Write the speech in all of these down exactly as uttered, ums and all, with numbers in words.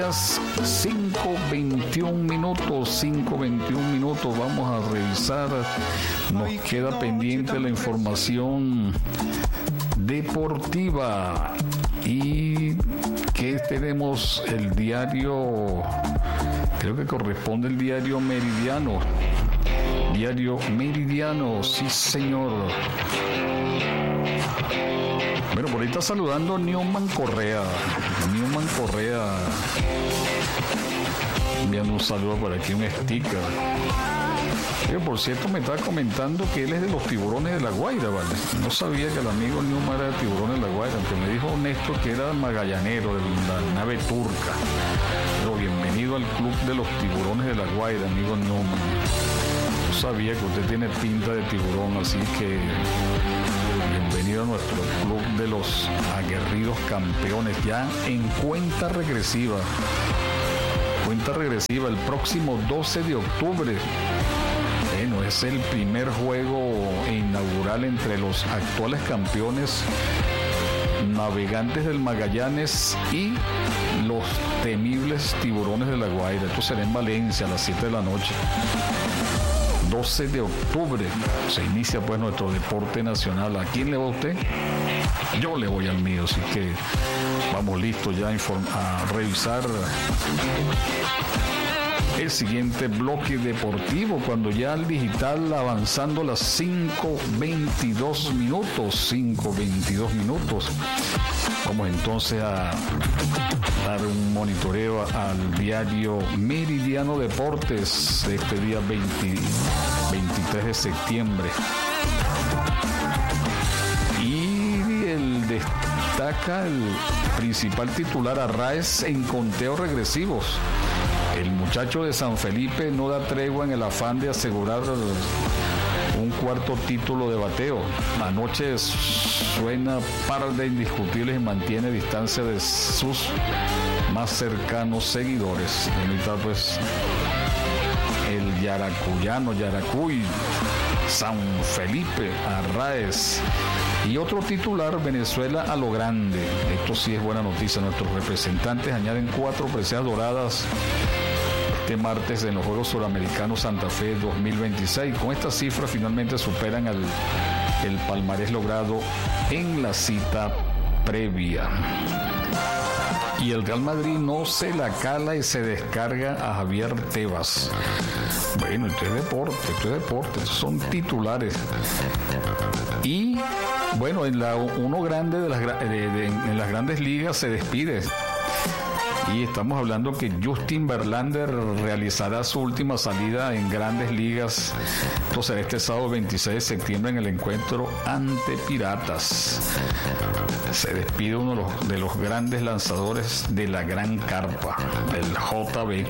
cinco veintiún minutos, cinco veintiún minutos. Vamos a revisar. Nos queda pendiente la información deportiva. Y que tenemos el diario, creo que corresponde el diario Meridiano. Diario Meridiano, sí señor. Bueno, por ahí está saludando Newman Correa. Newman Correa. Enviando un saludo por aquí, un sticker. Pero por cierto, me estaba comentando que él es de los Tiburones de La Guaira, ¿vale? No sabía que el amigo Newman era de Tiburones de La Guaira, aunque me dijo Néstor que era magallanero de la nave turca. Pero bienvenido al club de los Tiburones de La Guaira, amigo Newman. Yo sabía que usted tiene pinta de tiburón, así que bienvenido a nuestro club de los aguerridos campeones, ya en cuenta regresiva. Cuenta regresiva el próximo doce de octubre. Bueno, es el primer juego inaugural entre los actuales campeones Navegantes del Magallanes y los temibles Tiburones de La Guaira. Esto será en Valencia a las siete de la noche. doce de octubre se inicia pues nuestro deporte nacional. ¿A quién le va usted? Yo le voy al mío, así que vamos listos ya a, inform- a revisar el siguiente bloque deportivo, cuando ya el digital avanzando las cinco veintidós minutos, cinco veintidós minutos. Vamos entonces a dar un monitoreo al diario Meridiano Deportes de este día veinte, veintitrés de septiembre. Y el destaca el principal titular: Arraez en conteos regresivos. El muchacho de San Felipe no da tregua en el afán de asegurar un cuarto título de bateo. Anoche suena par de indiscutibles y mantiene distancia de sus más cercanos seguidores. Ahorita pues el yaracuyano, Yaracuy, San Felipe, Arraez. Y otro titular, Venezuela a lo grande. Esto sí es buena noticia. Nuestros representantes añaden cuatro preseas doradas este martes en los Juegos Suramericanos Santa Fe dos mil veintiséis. Con esta cifra finalmente superan al, el palmarés logrado en la cita previa. Y el Real Madrid no se la cala y se descarga a Javier Tebas. Bueno, esto es deporte, esto es deporte, estos son titulares. Y bueno, en la uno grande de las, de, de, en las grandes ligas se despide. Y estamos hablando que Justin Verlander realizará su última salida en Grandes Ligas. Esto será este sábado veintiséis de septiembre en el encuentro ante Piratas. Se despide uno de los, de los grandes lanzadores de la Gran Carpa, el J B.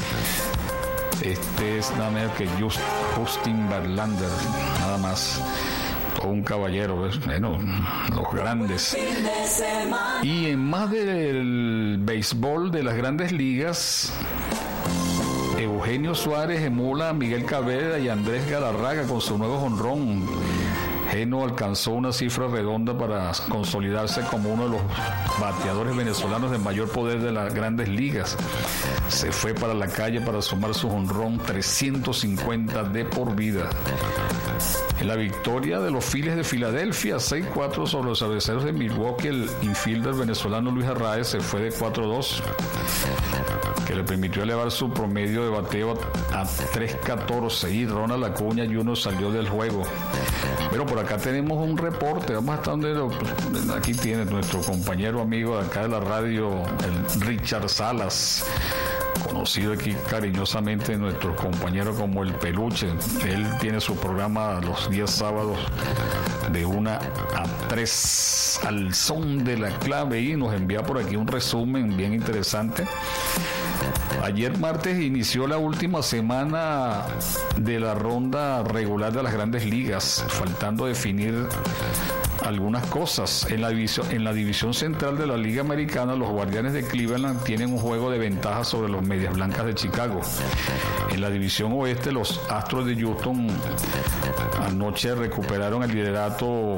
Este es nada menos que Just, Justin Verlander, nada más. Todo un caballero, ¿ves? Bueno, los grandes. Y en más del béisbol de las Grandes Ligas, Eugenio Suárez emula a Miguel Cabrera y Andrés Galarraga con su nuevo jonrón. Geno alcanzó una cifra redonda para consolidarse como uno de los bateadores venezolanos de mayor poder de las Grandes Ligas. Se fue para la calle para sumar su jonrón trescientos cincuenta de por vida. En la victoria de los Phillies de Filadelfia seis cuatro sobre los Cerveceros de Milwaukee, el infielder venezolano Luis Arraez se fue de cuatro dos, que le permitió elevar su promedio de bateo a tres catorce, y Ronald Acuña junior salió del juego. Pero por acá tenemos un reporte. Vamos a estar donde lo, aquí tiene nuestro compañero amigo de acá de la radio, el Richard Salas, conocido aquí cariñosamente nuestro compañero como el Peluche. Él tiene su programa los días sábados de una a tres al son de la clave, y nos envía por aquí un resumen bien interesante. Ayer martes inició la última semana de la ronda regular de las Grandes Ligas, faltando definir algunas cosas. En la división, en la división central de la Liga Americana, los Guardianes de Cleveland tienen un juego de ventaja sobre los Medias Blancas de Chicago. En la división oeste, los Astros de Houston anoche recuperaron el liderato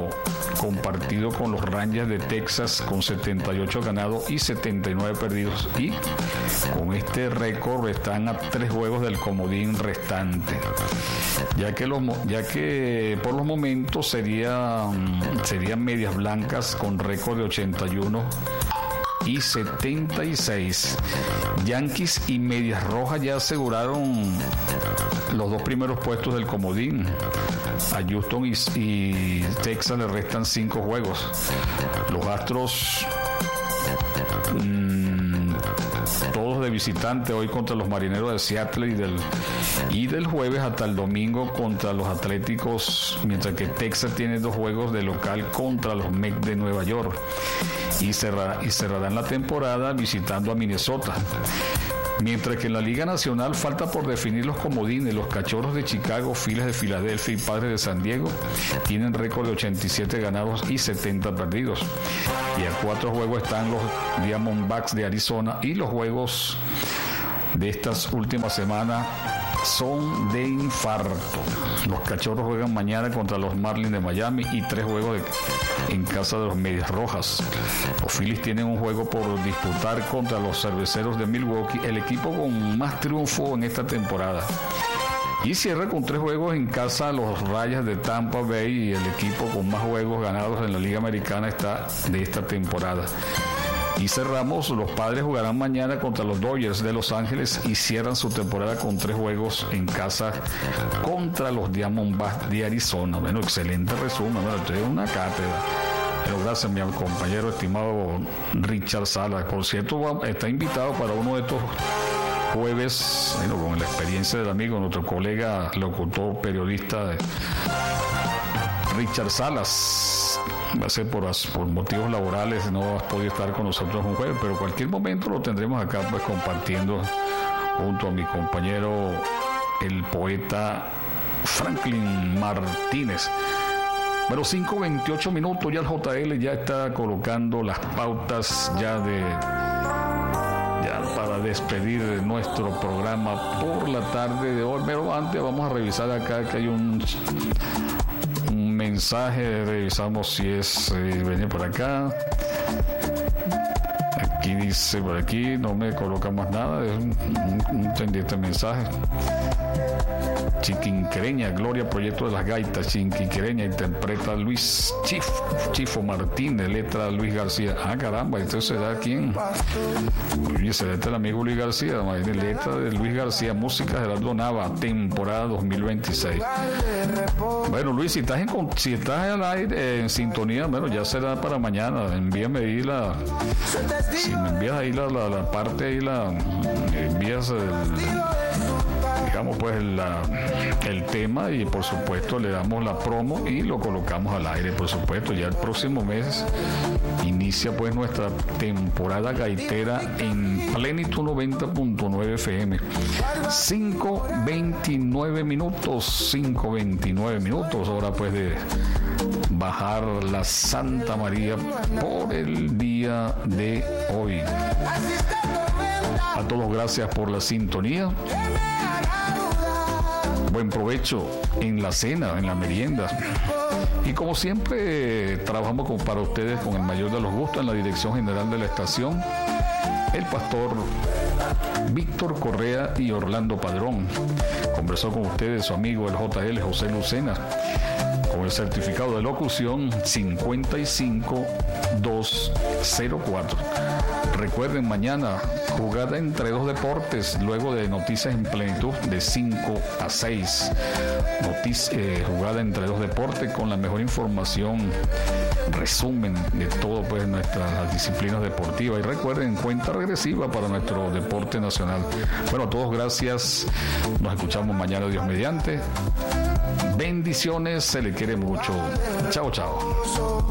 compartido con los Rangers de Texas con setenta y ocho ganados y setenta y nueve perdidos, y con este récord están a tres juegos del comodín restante, ya que los ya que por los momentos serían serían Medias Blancas con récord de ochenta y uno y setenta y seis. Yankees y Medias Rojas ya aseguraron los dos primeros puestos del comodín. A Houston y, y Texas le restan cinco juegos. Los Astros mmm, todos de visitante hoy contra los Marineros de Seattle, y del, y del jueves hasta el domingo contra los Atléticos, mientras que Texas tiene dos juegos de local contra los Mets de Nueva York, y, cerrar, y cerrarán la temporada visitando a Minnesota. Mientras que en la Liga Nacional falta por definir los comodines. Los Cachorros de Chicago, Phillies de Filadelfia y Padres de San Diego tienen récord de ochenta y siete ganados y setenta perdidos. Y a cuatro juegos están los Diamondbacks de Arizona, y los juegos de estas últimas semanas son de infarto. Los Cachorros juegan mañana contra los Marlins de Miami y tres juegos de, en casa de los Medias Rojas. Los Phillies tienen un juego por disputar contra los Cerveceros de Milwaukee, el equipo con más triunfo en esta temporada. Y cierra con tres juegos en casa los Rayas de Tampa Bay, y el equipo con más juegos ganados en la Liga Americana está de esta temporada. Y cerramos, los Padres jugarán mañana contra los Dodgers de Los Ángeles y cierran su temporada con tres juegos en casa contra los Diamondbacks de Arizona. Bueno, excelente resumen, bueno, esto es una cátedra. Pero gracias, mi compañero estimado Richard Salas. Por cierto, está invitado para uno de estos jueves, bueno, con la experiencia del amigo, nuestro colega, locutor, periodista, Richard Salas. Va a ser por, por motivos laborales, no has podido estar con nosotros un jueves, pero cualquier momento lo tendremos acá, pues, compartiendo junto a mi compañero, el poeta Franklin Martínez. Bueno, cinco veintiocho minutos, ya el J L ya está colocando las pautas ya de ya para despedir de nuestro programa por la tarde de hoy. Pero antes vamos a revisar acá que hay un mensaje, revisamos si es eh, venir por acá. Aquí dice, por aquí no me coloca más nada, es un, un, un pendiente mensaje. Chiquinquereña, Gloria, Proyecto de las Gaitas. Chiquinquereña, interpreta Luis Chif, Chifo Martínez, letra Luis García. Ah, caramba, entonces será quién. Oye, será este el amigo Luis García, letra de Luis García, música Gerardo Nava, temporada dos mil veintiséis. Bueno, Luis, si estás en, si estás al aire, en sintonía, bueno, ya será para mañana. Envíame ahí la, si me envías ahí la, la, la parte ahí la, envías el, digamos pues la, el tema, y por supuesto le damos la promo y lo colocamos al aire. Por supuesto, ya el próximo mes inicia pues nuestra temporada gaitera en Plenitud noventa punto nueve F M. cinco veintinueve minutos, cinco veintinueve minutos, hora pues de bajar la Santa María por el día de hoy. A todos gracias por la sintonía. Buen provecho en la cena, en la merienda. Y como siempre, trabajamos con, para ustedes con el mayor de los gustos en la dirección general de la estación, el pastor Víctor Correa y Orlando Padrón. Conversó con ustedes su amigo el J L José Lucena, con el certificado de locución cincuenta y cinco dos cero cuatro. Recuerden, mañana jugada entre dos deportes, luego de Noticias en Plenitud de cinco a seis. Noticia, eh, jugada entre dos deportes con la mejor información, resumen de todo pues nuestras disciplinas deportivas. Y recuerden, cuenta regresiva para nuestro deporte nacional. Bueno, a todos gracias. Nos escuchamos mañana, Dios mediante. Bendiciones, se le quiere mucho. Chao, chao.